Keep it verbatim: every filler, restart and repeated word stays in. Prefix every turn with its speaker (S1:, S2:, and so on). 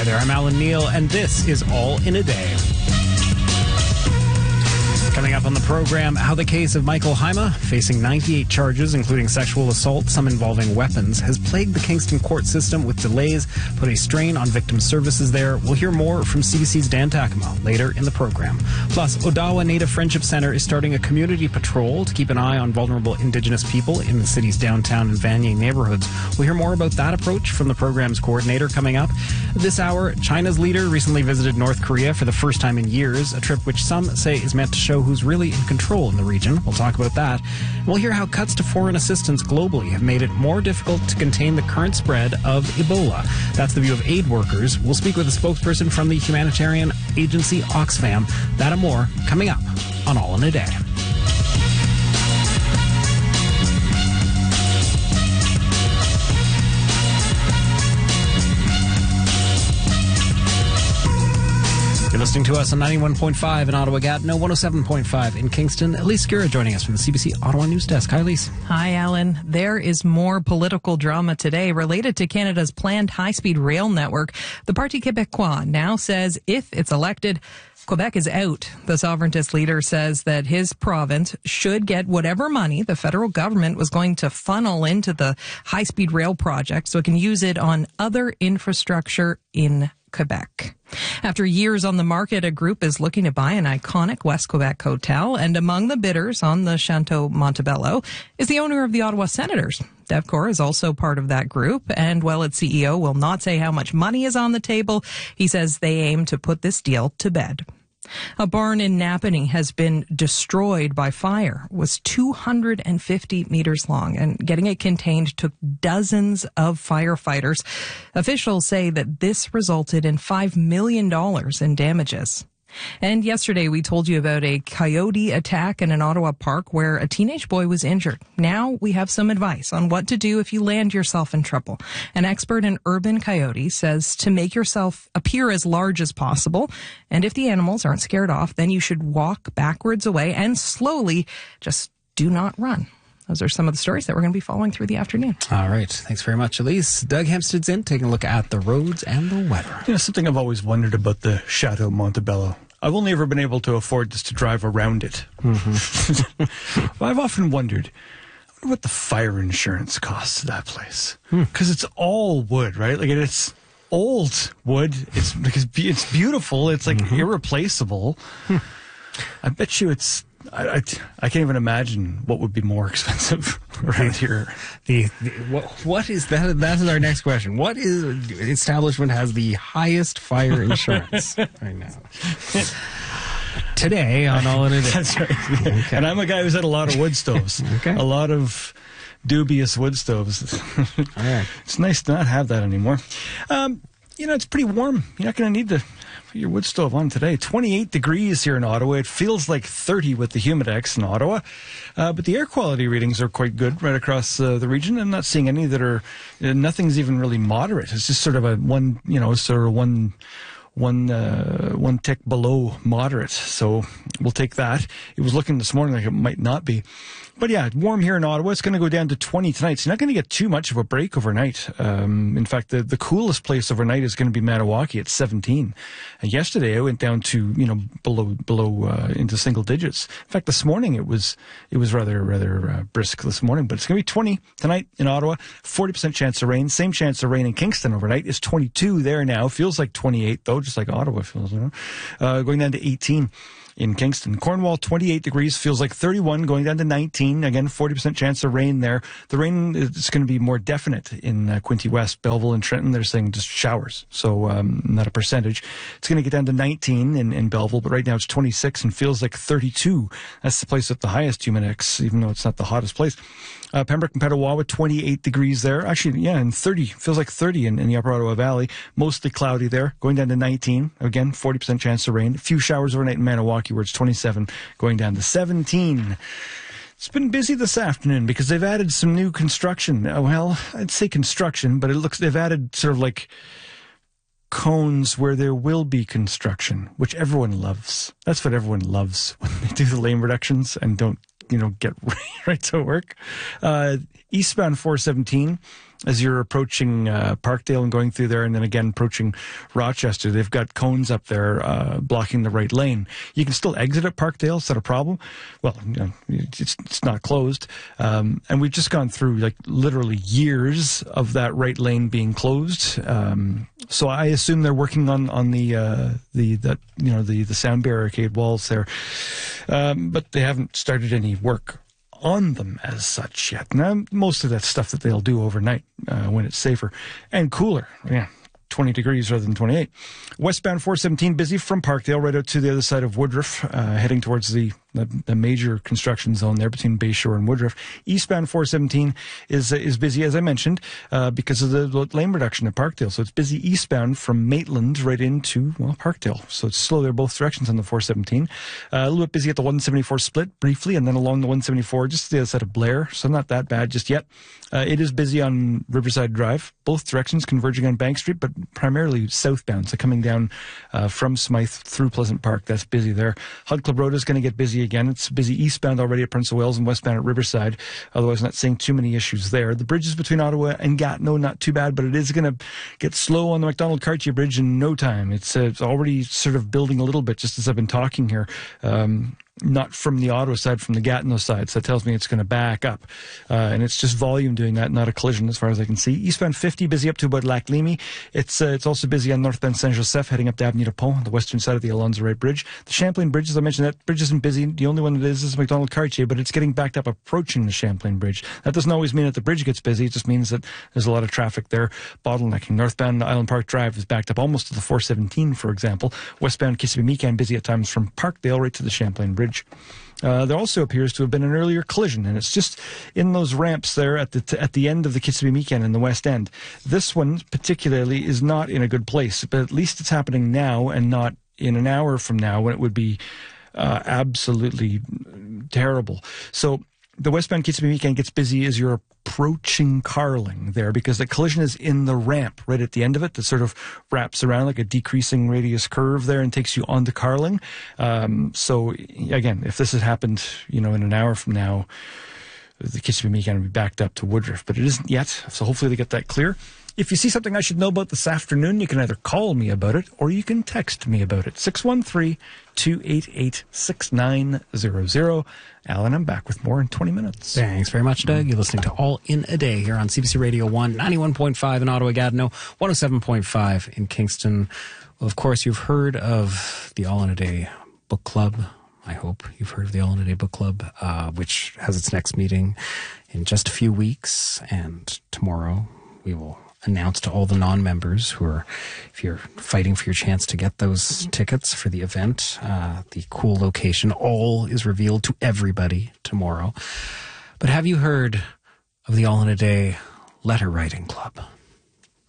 S1: Hi there, I'm Alan Neal, and this is All in a Day. Coming up on the program, how the case of Michael Haima, facing ninety-eight charges, including sexual assault, some involving weapons, has plagued the Kingston court system with delays, put a strain on victim services there. We'll hear more from C B C's Dan Takamo later in the program. Plus, Odawa Native Friendship Centre is starting a community patrol to keep an eye on vulnerable Indigenous people in the city's downtown and Vanier neighborhoods. We'll hear more about that approach from the program's coordinator coming up. This hour, China's leader recently visited North Korea for the first time in years, a trip which some say is meant to show who's really in control in the region. We'll talk about that. We'll hear how cuts to foreign assistance globally have made it more difficult to contain the current spread of Ebola. That's the view of aid workers. We'll speak with a spokesperson from the humanitarian agency Oxfam. That and more coming up on All in a Day. You're listening to us on ninety-one point five in Ottawa, Gatineau, one oh seven point five in Kingston. Elise Gura joining us from the C B C Ottawa News Desk. Hi, Elise.
S2: Hi, Alan. There is more political drama today related to Canada's planned high-speed rail network. The Parti Québécois now says if it's elected, Quebec is out. The sovereigntist leader says that his province should get whatever money the federal government was going to funnel into the high-speed rail project so it can use it on other infrastructure in Quebec. After years on the market, a group is looking to buy an iconic West Quebec hotel, and among the bidders on the Chateau Montebello is the owner of the Ottawa Senators. Devcor is also part of that group, and while its C E O will not say how much money is on the table, he says they aim to put this deal to bed. A barn in Napanee has been destroyed by fire. It was two hundred fifty meters long, and getting it contained took dozens of firefighters. Officials say that this resulted in five million dollars in damages. And yesterday we told you about a coyote attack in an Ottawa park where a teenage boy was injured. Now we have some advice on what to do if you land yourself in trouble. An expert in urban coyotes says to make yourself appear as large as possible. And if the animals aren't scared off, then you should walk backwards away and slowly, just do not run. Those are some of the stories that we're going to be following through the afternoon.
S1: All right. Thanks very much, Elise. Doug Hempstead's in, taking a look at the roads and the weather.
S3: You know, something I've always wondered about the Chateau Montebello. I've only ever been able to afford just to drive around it. Mm-hmm. I've often wondered, I wonder what the fire insurance costs to that place. Because hmm. it's all wood, right? Like it's old wood. It's because it's beautiful. It's like mm-hmm. irreplaceable. Hmm. I bet you it's. I, I, I can't even imagine what would be more expensive around here.
S1: The, the what, what is that? That is our next question. What is establishment has the highest fire insurance right now? Today on All in a Day.
S3: That's right. Okay. And I'm a guy who's had a lot of wood stoves. Okay. A lot of dubious wood stoves. All right. It's nice to not have that anymore. Um, you know, it's pretty warm. You're not going to need to put your wood stove on today. twenty-eight degrees here in Ottawa. It feels like thirty with the Humidex in Ottawa. Uh, but the air quality readings are quite good right across uh, the region. I'm not seeing any that are, uh, nothing's even really moderate. It's just sort of a one, you know, sort of one, one, uh, one tick below moderate. So we'll take that. It was looking this morning like it might not be. But yeah, warm here in Ottawa. It's going to go down to twenty tonight. So you're not going to get too much of a break overnight. Um, in fact, the, the coolest place overnight is going to be Maniwaki at seventeen. And yesterday, I went down to, you know, below, below, uh, into single digits. In fact, this morning it was, it was rather, rather, uh, brisk this morning, but it's going to be twenty tonight in Ottawa, forty percent chance of rain. Same chance of rain in Kingston overnight is twenty-two there now. Feels like twenty-eight though, just like Ottawa feels, you know, uh, going down to eighteen. In Kingston. Cornwall, twenty-eight degrees, feels like thirty-one, going down to nineteen. Again, forty percent chance of rain there. The rain is going to be more definite in uh, Quinte West, Belleville, and Trenton. They're saying just showers, so um, not a percentage. It's going to get down to nineteen in, in Belleville, but right now it's twenty-six and feels like thirty-two. That's the place with the highest Humidex, even though it's not the hottest place. Uh, Pembroke and Petawawa, twenty-eight degrees there. Actually, yeah, and thirty. Feels like thirty in, in the Upper Ottawa Valley. Mostly cloudy there, going down to nineteen. Again, forty percent chance of rain. A few showers overnight in Maniwaki, where it's twenty-seven, going down to seventeen. It's been busy this afternoon because they've added some new construction. Uh, well, I'd say construction, but it looks they've added sort of like cones where there will be construction, which everyone loves. That's what everyone loves when they do the lane reductions and don't, you know, get right to work. Uh, eastbound four seventeen as you're approaching uh, Parkdale and going through there, and then again approaching Rochester, they've got cones up there uh, blocking the right lane. You can still exit at Parkdale. It's not a problem. Well, you know, it's it's not closed. Um, and we've just gone through like literally years of that right lane being closed. Um, so I assume they're working on on the uh, the that you know the the sound barricade walls there, um, but they haven't started any work on them as such yet. Now, most of that stuff that they'll do overnight uh, when it's safer and cooler. Yeah. twenty degrees rather than twenty-eight. Westbound four seventeen busy from Parkdale right out to the other side of Woodruff, uh, heading towards the, the the major construction zone there between Bayshore and Woodruff. Eastbound four seventeen is uh, is busy, as I mentioned, uh, because of the lane reduction at Parkdale. So it's busy eastbound from Maitland right into, well, Parkdale. So it's slow there both directions on the four seventeen. Uh, a little bit busy at the one seventy-four split briefly, and then along the one seventy-four just to the other side of Blair. So not that bad just yet. Uh, it is busy on Riverside Drive, both directions converging on Bank Street, but primarily southbound, so coming down uh, from Smythe through Pleasant Park. That's busy there. Hunt Club Road is going to get busy again. It's busy eastbound already at Prince of Wales and westbound at Riverside. Otherwise, not seeing too many issues there. The bridges between Ottawa and Gatineau, not too bad, but it is going to get slow on the Macdonald-Cartier Bridge in no time. It's, uh, it's already sort of building a little bit, just as I've been talking here. Um, not from the Ottawa side, from the Gatineau side. So that tells me it's going to back up. Uh, and it's just volume doing that, not a collision as far as I can see. Eastbound fifty, busy up to about Lac Limy. It's uh, it's also busy on northbound Saint-Joseph, heading up to Avenue de Pont, on the western side of the Alonzo Wright Bridge. The Champlain Bridge, as I mentioned, that bridge isn't busy. The only one that is is Macdonald-Cartier, but it's getting backed up approaching the Champlain Bridge. That doesn't always mean that the bridge gets busy. It just means that there's a lot of traffic there, bottlenecking. Northbound Island Park Drive is backed up almost to the four seventeen, for example. Westbound Kissimmee-Meekan busy at times from Parkdale right to the Champlain Bridge. Uh, there also appears to have been an earlier collision, and it's just in those ramps there at the t- at the end of the Kissimmee-Meekan in the west end. This one particularly is not in a good place, but at least it's happening now and not in an hour from now when it would be uh, absolutely terrible. So the westbound Kissimmee-Meekan gets busy as you're approaching Carling there, because the collision is in the ramp right at the end of it that sort of wraps around like a decreasing radius curve there and takes you onto Carling. Um, so again, if this had happened, you know, in an hour from now, the Kissimmee-Meekan will be backed up to Woodruff, but it isn't yet. So hopefully they get that clear. If you see something I should know about this afternoon, you can either call me about it or you can text me about it. six one three, two eight eight, six nine zero zero. Alan, I'm back with more in twenty minutes.
S1: Thanks very much, Doug. You're listening to All in a Day here on C B C Radio one, ninety-one point five in Ottawa, Gatineau, one oh seven point five in Kingston. Well, of course, you've heard of the All in a Day book club. I hope you've heard of the All in a Day book club, uh, which has its next meeting in just a few weeks. And tomorrow we will announce to all the non-members who are, if you're fighting for your chance to get those tickets for the event, uh, the cool location, all is revealed to everybody tomorrow. But have you heard of the All in a Day letter writing club?